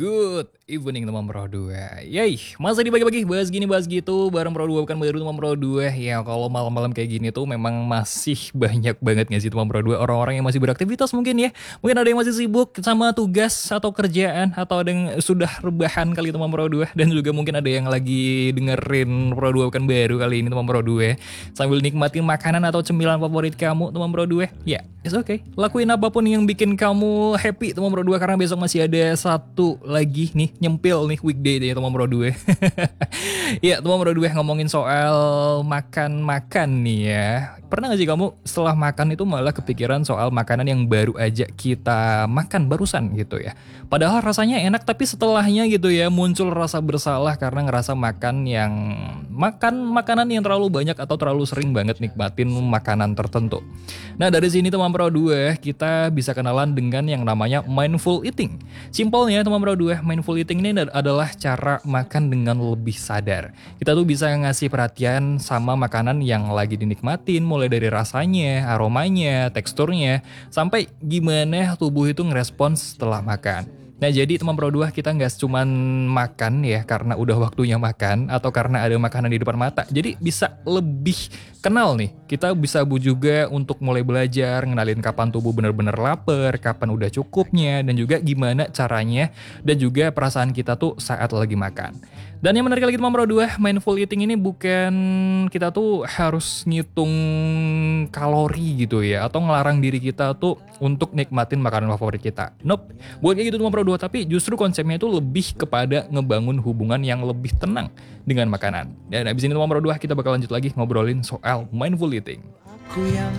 Good evening teman Pro 2. Yay, masa dibagi-bagi bahas gini bahas gitu bareng Pro 2 bukan baru teman Pro 2. Ya kalau malam-malam kayak gini tuh memang masih banyak banget gak sih teman Pro 2 orang-orang yang masih beraktivitas mungkin ya. Mungkin ada yang masih sibuk sama tugas atau kerjaan atau ada yang sudah rebahan kali teman Pro 2 dan juga mungkin ada yang lagi dengerin Pro 2 bukan baru kali ini teman Pro 2 sambil nikmatin makanan atau cemilan favorit kamu teman Pro 2. Ya, it's okay. Lakuin apapun yang bikin kamu happy teman Pro 2 karena besok masih ada satu lagi nih nyempil nih weekday deh teman Pro 2. Ya teman Pro 2 ngomongin soal makan-makan nih ya. Pernah gak sih kamu setelah makan itu malah kepikiran soal makanan yang baru aja kita makan barusan gitu ya. Padahal rasanya enak tapi setelahnya gitu ya muncul rasa bersalah karena ngerasa makan makanan yang terlalu banyak atau terlalu sering banget nikmatin makanan tertentu. Nah dari sini teman Pro 2 kita bisa kenalan dengan yang namanya mindful eating. Simpelnya teman Pro 2, mindful eating ini adalah cara makan dengan lebih sadar. Kita tuh bisa ngasih perhatian sama makanan yang lagi dinikmatin, mulai dari rasanya, aromanya, teksturnya, sampai gimana tubuh itu ngerespons setelah makan. Nah jadi teman Pro 2 kita nggak cuman makan ya karena udah waktunya makan atau karena ada makanan di depan mata. Jadi bisa lebih kenal nih. Kita bisa juga untuk mulai belajar ngenalin kapan tubuh bener-bener lapar, kapan udah cukupnya, dan juga gimana caranya dan juga perasaan kita tuh saat lagi makan. Dan yang menarik lagi teman Pro 2, mindful eating ini bukan kita tuh harus ngitung kalori gitu ya atau ngelarang diri kita tuh untuk nikmatin makanan favorit kita. Nope, bukan kayak gitu teman Pro 2, tapi justru konsepnya itu lebih kepada ngebangun hubungan yang lebih tenang dengan makanan. Dan abis ini teman Pro 2 kita bakal lanjut lagi ngobrolin soal mindful eating. Aku yang